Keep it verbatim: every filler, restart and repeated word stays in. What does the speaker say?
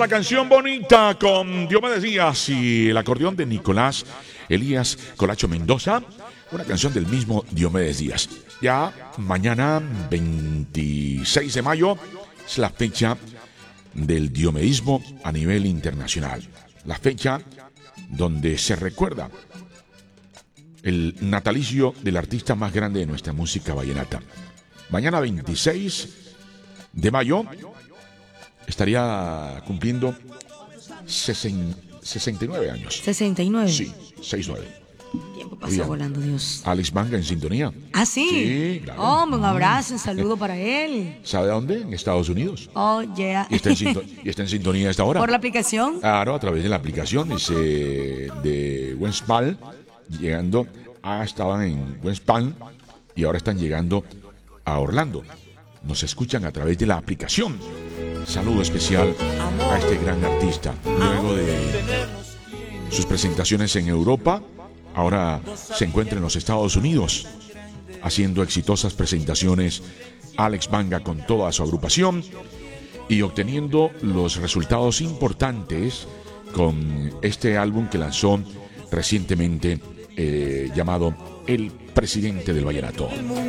La canción bonita con Diomedes Díaz y el acordeón de Nicolás Elías Colacho Mendoza, una canción del mismo Diomedes Díaz. Ya mañana, veintiséis de mayo, es la fecha del diomedismo a nivel internacional. La fecha donde se recuerda el natalicio del artista más grande de nuestra música vallenata. Mañana, veintiséis de mayo, estaría cumpliendo sesenta y nueve años. ¿sesenta y nueve? Sí, sesenta y nueve. El tiempo pasa volando, Dios. Alex Banga en sintonía. ¿Ah, sí? Sí, claro. Oh, un abrazo, un saludo para él. ¿Sabe dónde? En Estados Unidos. Oh, yeah. Y está en, sinto- y está en sintonía a esta hora. ¿Por la aplicación? Claro, a través de la aplicación. Es eh, de West Palm, llegando. Ah, estaban en West Palm y ahora están llegando a Orlando. Nos escuchan a través de la aplicación. Saludo especial a este gran artista. Luego de sus presentaciones en Europa, ahora se encuentra en los Estados Unidos, haciendo exitosas presentaciones Alex Banga con toda su agrupación y obteniendo los resultados importantes con este álbum que lanzó recientemente eh, llamado El Presidente del Vallenato.